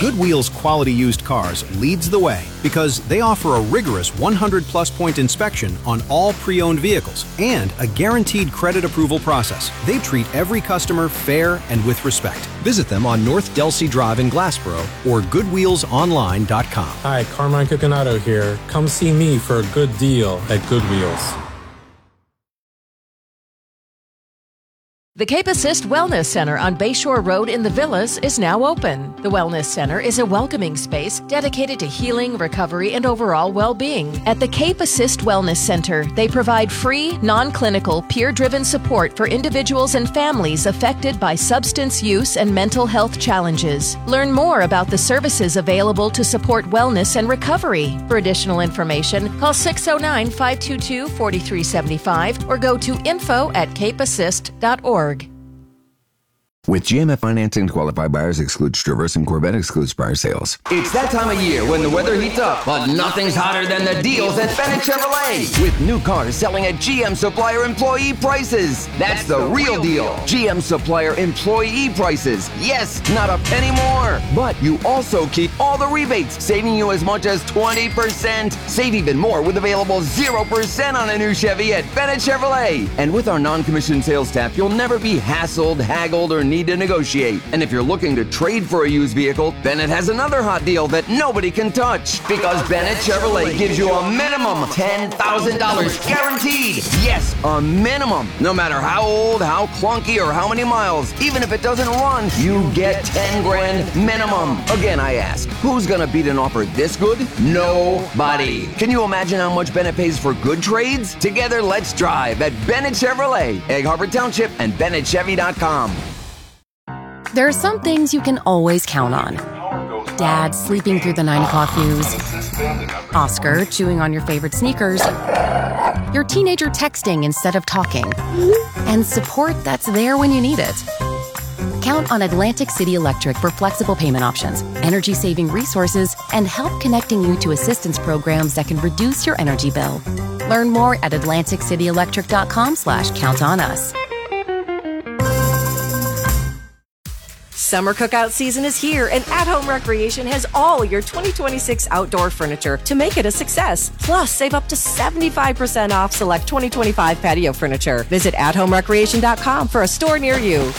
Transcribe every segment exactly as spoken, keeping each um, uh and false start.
Goodwheel's quality used cars leads the way because they offer a rigorous one hundred plus point inspection on all pre-owned vehicles and a guaranteed credit approval process. They treat every customer fair and with respect. Visit them on North Delsey Drive in Glassboro or goodwheels online dot com. Hi, Carmine Coconato here. Come see me for a good deal at Goodwheels. The Cape Assist Wellness Center on Bayshore Road in the Villas is now open. The Wellness Center is a welcoming space dedicated to healing, recovery, and overall well-being. At the Cape Assist Wellness Center, they provide free, non-clinical, peer-driven support for individuals and families affected by substance use and mental health challenges. Learn more about the services available to support wellness and recovery. For additional information, call six oh nine, five two two, four three seven five or go to info at cape assist dot org. With G M F financing, qualified buyers excludes Traverse and Corvette excludes prior sales. It's that time of year when the weather heats up, but nothing's hotter than the deals at Bennett Chevrolet. With new cars selling at G M Supplier employee prices. That's the real deal. G M Supplier employee prices. Yes, not a penny more. But you also keep all the rebates, saving you as much as twenty percent. Save even more with available zero percent on a new Chevy at Bennett Chevrolet. And with our non-commissioned sales staff, you'll never be hassled, haggled, or need to negotiate. And if you're looking to trade for a used vehicle, Bennett has another hot deal that nobody can touch. Because Bennett Chevrolet gives you a minimum ten thousand dollars guaranteed. Yes, a minimum. No matter how old, how clunky, or how many miles, even if it doesn't run, you get ten grand minimum. Again, I ask, who's gonna beat an offer this good? Nobody. Can you imagine how much Bennett pays for good trades? Together, let's drive at Bennett Chevrolet, Egg Harbor Township, and bennett chevy dot com. There are some things you can always count on. Dad sleeping through the nine o'clock news. Oscar chewing on your favorite sneakers. Your teenager texting instead of talking. And support that's there when you need it. Count on Atlantic City Electric for flexible payment options, energy-saving resources, and help connecting you to assistance programs that can reduce your energy bill. Learn more at atlantic city electric dot com slash count on us. Summer cookout season is here, and At Home Recreation has all your twenty twenty-six outdoor furniture to make it a success. Plus, save up to seventy-five percent off select twenty twenty-five patio furniture. Visit at home recreation dot com for a store near you.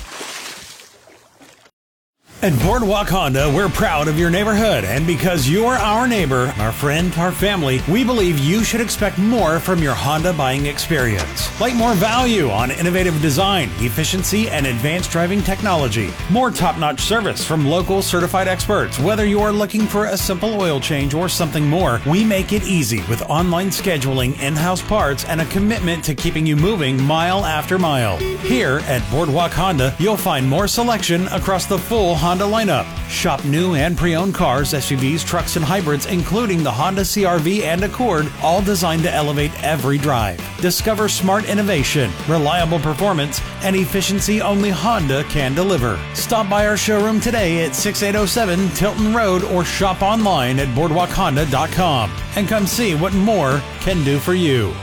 At Boardwalk Honda, we're proud of your neighborhood, and because you're our neighbor, our friend, our family, we believe you should expect more from your Honda buying experience. Like more value on innovative design, efficiency, and advanced driving technology. More top-notch service from local certified experts. Whether you are looking for a simple oil change or something more, we make it easy with online scheduling, in-house parts, and a commitment to keeping you moving mile after mile. Here at Boardwalk Honda, you'll find more selection across the full Honda Honda lineup. Shop new and pre-owned cars, S U Vs, trucks, and hybrids, including the Honda C R V and Accord, all designed to elevate every drive. Discover smart innovation, reliable performance, and efficiency only Honda can deliver. Stop by our showroom today at sixty-eight oh seven Tilton Road or shop online at boardwalk honda dot com and come see what more can do for you.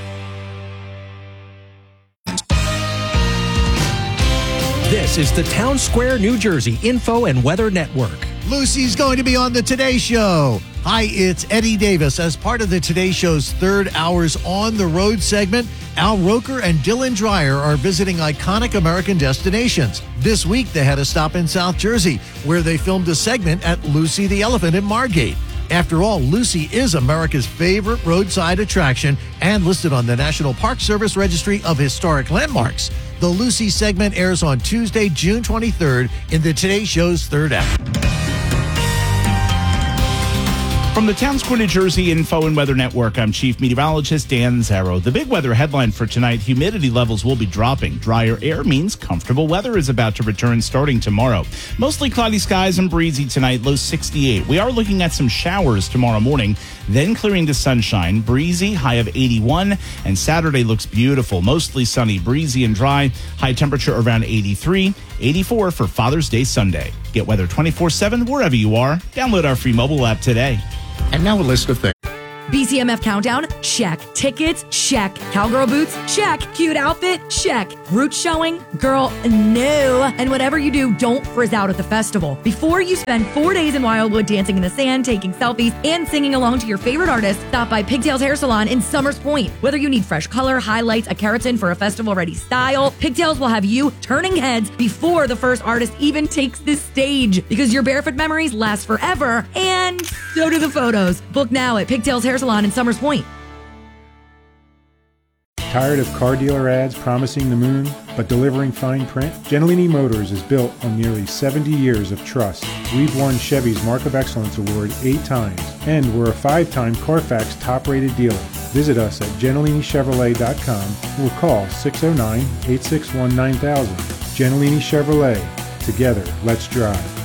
This is the Town Square, New Jersey Info and Weather Network. Lucy's going to be on the Today Show. Hi, it's Eddie Davis. As part of the Today Show's third Hours on the Road segment, Al Roker and Dylan Dreyer are visiting iconic American destinations. This week, they had a stop in South Jersey, where they filmed a segment at Lucy the Elephant in Margate. After all, Lucy is America's favorite roadside attraction and listed on the National Park Service Registry of Historic Landmarks. The Lucy segment airs on Tuesday, June twenty-third in the Today Show's third hour. From the Town Square, New Jersey Info and Weather Network, I'm Chief Meteorologist Dan Zarrow. The big weather headline for tonight, humidity levels will be dropping. Drier air means comfortable weather is about to return starting tomorrow. Mostly cloudy skies and breezy tonight, low sixty-eight. We are looking at some showers tomorrow morning, then clearing to sunshine, breezy, high of eighty-one, and Saturday looks beautiful. Mostly sunny, breezy, and dry. High temperature around eighty-three, eighty-four for Father's Day Sunday. Get weather twenty-four seven wherever you are. Download our free mobile app today. And now a list of things. B C M F countdown? Check. Tickets? Check. Cowgirl boots? Check. Cute outfit? Check. Route showing? Girl, no. And whatever you do, don't frizz out at the festival. Before you spend four days in Wildwood dancing in the sand, taking selfies, and singing along to your favorite artists, stop by Pigtails Hair Salon in Summers Point. Whether you need fresh color, highlights, a keratin for a festival-ready style, Pigtails will have you turning heads before the first artist even takes the stage. Because your barefoot memories last forever, and so do the photos. Book now at Pigtails Hair Salon in Summers Point. Tired of car dealer ads promising the moon, but delivering fine print? Gentilini Motors is built on nearly seventy years of trust. We've won Chevy's Mark of Excellence Award eight times, and we're a five-time Carfax top-rated dealer. Visit us at gentilini chevrolet dot com or call six oh nine, eight six one, nine thousand. Gentilini Chevrolet. Together, let's drive.